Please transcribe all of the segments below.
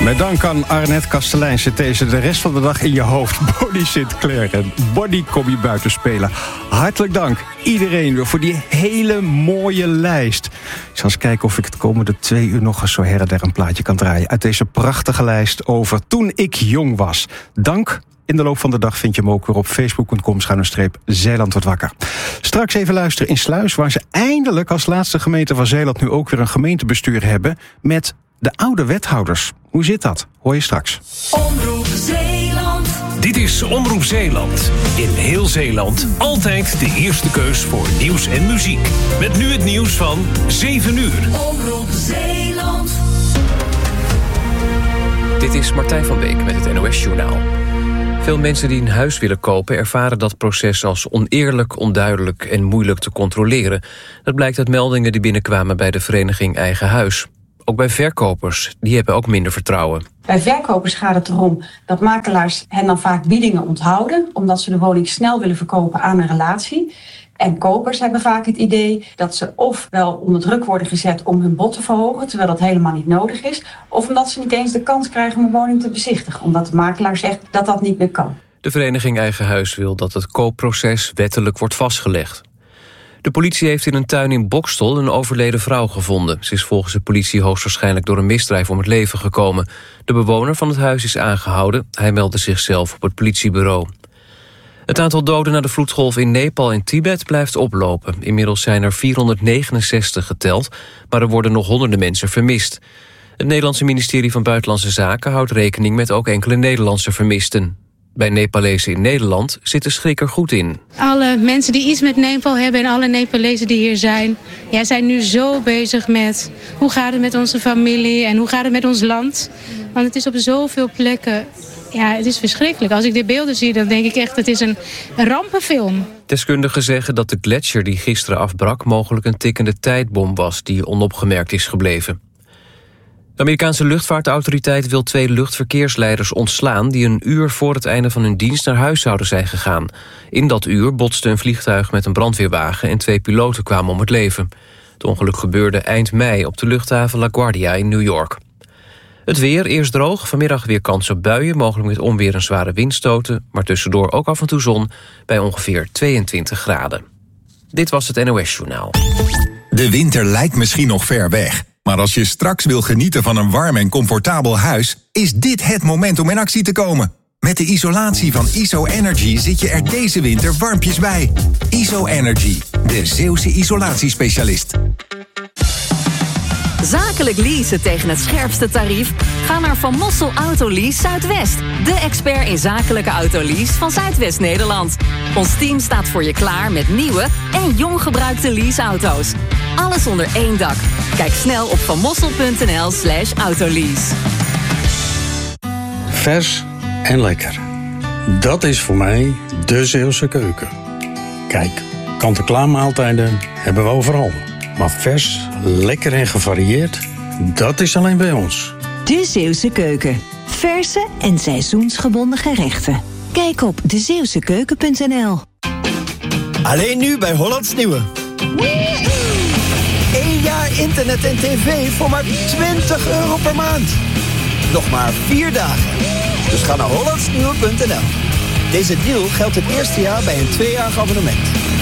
Met dank aan Arnett Kastelein zit deze de rest van de dag in je hoofd. Bonnie Sinclair en Bonnie kom je buiten spelen. Hartelijk dank iedereen weer voor die hele mooie lijst. Ik zal eens kijken of ik het komende 2 uur nog eens zo her en der een plaatje kan draaien uit deze prachtige lijst over toen ik jong was. Dank. In de loop van de dag vind je hem ook weer op facebook.com/Zeeland wordt wakker. Straks even luisteren in Sluis, waar ze eindelijk als laatste gemeente van Zeeland nu ook weer een gemeentebestuur hebben met de oude wethouders. Hoe zit dat? Hoor je straks. Omroep Zeeland. Dit is Omroep Zeeland. In heel Zeeland altijd de eerste keus voor nieuws en muziek. Met nu het nieuws van 7 uur. Omroep Zeeland. Dit is Martijn van Beek met het NOS-journaal. Veel mensen die een huis willen kopen ervaren dat proces als oneerlijk, onduidelijk en moeilijk te controleren. Dat blijkt uit meldingen die binnenkwamen bij de vereniging Eigen Huis. Ook bij verkopers, die hebben ook minder vertrouwen. Bij verkopers gaat het erom dat makelaars hen dan vaak biedingen onthouden, omdat ze de woning snel willen verkopen aan een relatie. En kopers hebben vaak het idee dat ze ofwel onder druk worden gezet om hun bod te verhogen, terwijl dat helemaal niet nodig is, of omdat ze niet eens de kans krijgen om een woning te bezichtigen, omdat de makelaar zegt dat dat niet meer kan. De vereniging Eigen Huis wil dat het koopproces wettelijk wordt vastgelegd. De politie heeft in een tuin in Boxtel een overleden vrouw gevonden. Ze is volgens de politie hoogstwaarschijnlijk door een misdrijf om het leven gekomen. De bewoner van het huis is aangehouden. Hij meldde zichzelf op het politiebureau. Het aantal doden na de vloedgolf in Nepal en Tibet blijft oplopen. Inmiddels zijn er 469 geteld, maar er worden nog honderden mensen vermist. Het Nederlandse ministerie van Buitenlandse Zaken houdt rekening met ook enkele Nederlandse vermisten. Bij Nepalezen in Nederland zit de schrik er goed in. Alle mensen die iets met Nepal hebben en alle Nepalezen die hier zijn, zijn nu zo bezig met hoe gaat het met onze familie en hoe gaat het met ons land. Want het is op zoveel plekken, het is verschrikkelijk. Als ik de beelden zie, dan denk ik echt, het is een rampenfilm. Deskundigen zeggen dat de gletsjer die gisteren afbrak mogelijk een tikkende tijdbom was die onopgemerkt is gebleven. De Amerikaanse luchtvaartautoriteit wil 2 luchtverkeersleiders ontslaan die een uur voor het einde van hun dienst naar huis zouden zijn gegaan. In dat uur botste een vliegtuig met een brandweerwagen en 2 piloten kwamen om het leven. Het ongeluk gebeurde eind mei op de luchthaven LaGuardia in New York. Het weer, eerst droog, vanmiddag weer kans op buien, mogelijk met onweer en zware windstoten, maar tussendoor ook af en toe zon bij ongeveer 22 graden. Dit was het NOS-journaal. De winter lijkt misschien nog ver weg. Maar als je straks wil genieten van een warm en comfortabel huis, is dit het moment om in actie te komen. Met de isolatie van ISO-Energy zit je er deze winter warmpjes bij. ISO-Energy, de Zeeuwse isolatiespecialist. Zakelijk leasen tegen het scherpste tarief? Ga naar Van Mossel Autolease Zuidwest. De expert in zakelijke autolease van Zuidwest-Nederland. Ons team staat voor je klaar met nieuwe en jong gebruikte leaseauto's. Alles onder één dak. Kijk snel op vanmossel.nl/autolease. Vers en lekker. Dat is voor mij de Zeeuwse keuken. Kijk, kant-en-klaar maaltijden hebben we overal. Maar vers, lekker en gevarieerd, dat is alleen bij ons. De Zeeuwse keuken. Verse en seizoensgebonden gerechten. Kijk op dezeeuwsekeuken.nl. Alleen nu bij Hollands Nieuwe. 1 jaar internet en tv voor maar €20 per maand. Nog maar 4 dagen. Dus ga naar hollandsnieuwe.nl. Deze deal geldt het eerste jaar bij een 2-jarig abonnement.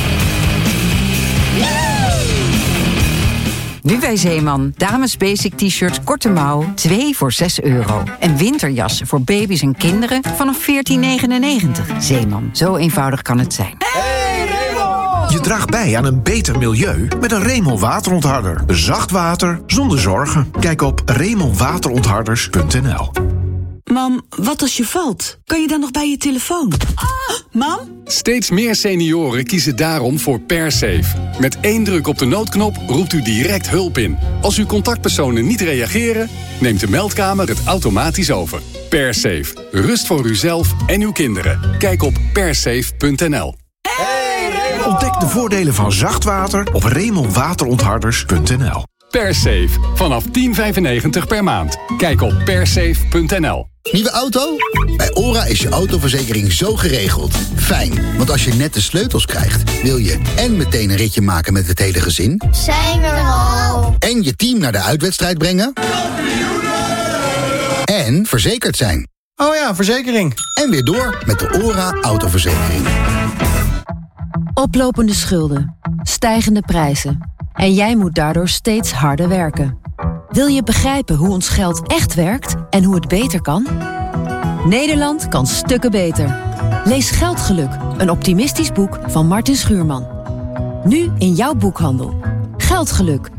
Nu bij Zeeman. Dames basic t-shirts korte mouw, 2 voor €6. En winterjassen voor baby's en kinderen vanaf $14,99. Zeeman, zo eenvoudig kan het zijn. Je draagt bij aan een beter milieu met een Remel waterontharder. Zacht water zonder zorgen. Kijk op remelwaterontharders.nl. Mam, wat als je valt? Kan je dan nog bij je telefoon? Mam? Steeds meer senioren kiezen daarom voor PerSafe. Met 1 druk op de noodknop roept u direct hulp in. Als uw contactpersonen niet reageren, neemt de meldkamer het automatisch over. PerSafe. Rust voor uzelf en uw kinderen. Kijk op persafe.nl. Ontdek de voordelen van zacht water op remelwaterontharders.nl. PerSafe. Vanaf $10,95 per maand. Kijk op persafe.nl. Nieuwe auto? Bij ORA is je autoverzekering zo geregeld. Fijn, want als je net de sleutels krijgt, wil je en meteen een ritje maken met het hele gezin. Zijn we er al? En je team naar de uitwedstrijd brengen. En verzekerd zijn. Oh ja, verzekering. En weer door met de OHRA autoverzekering. Oplopende schulden, stijgende prijzen. En jij moet daardoor steeds harder werken. Wil je begrijpen hoe ons geld echt werkt en hoe het beter kan? Nederland kan stukken beter. Lees Geldgeluk, een optimistisch boek van Martin Schuurman. Nu in jouw boekhandel. Geldgeluk.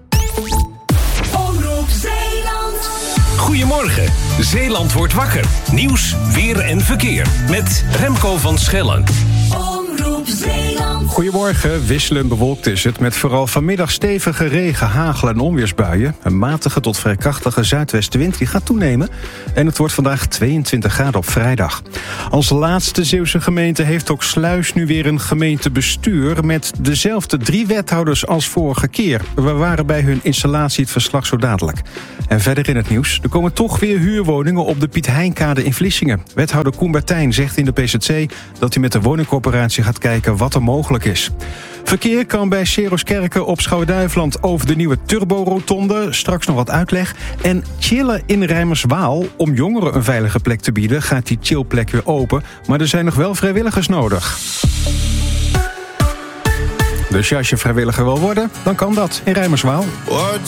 Omroep Zeeland. Goedemorgen, Zeeland wordt wakker. Nieuws, weer en verkeer. Met Remco van Schellen. Omroep Zeeland. Goedemorgen, wisselend bewolkt is het met vooral vanmiddag stevige regen, hagel en onweersbuien. Een matige tot vrij krachtige zuidwestenwind die gaat toenemen. En het wordt vandaag 22 graden op vrijdag. Als laatste Zeeuwse gemeente heeft ook Sluis nu weer een gemeentebestuur met dezelfde 3 wethouders als vorige keer. We waren bij hun installatie, het verslag zo dadelijk. En verder in het nieuws, er komen toch weer huurwoningen op de Piet Heinkade in Vlissingen. Wethouder Koen Bertijn zegt in de PZC dat hij met de woningcorporatie gaat kijken wat er mogelijk is. Verkeer kan bij Seroskerken op Schouwen-Duiveland over de nieuwe turborotonde. Straks nog wat uitleg. En chillen in Rijmerswaal. Om jongeren een veilige plek te bieden gaat die chillplek weer open. Maar er zijn nog wel vrijwilligers nodig. Dus als je vrijwilliger wil worden, dan kan dat in Rijmerswaal.